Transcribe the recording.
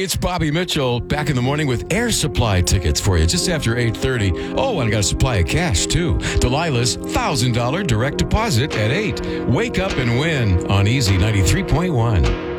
it's Bobby Mitchell back in the morning with Air Supply tickets for you just after 8:30. Oh, and I got a supply of cash, too. Delilah's $1,000 direct deposit at 8. Wake up and win on Easy 93.1.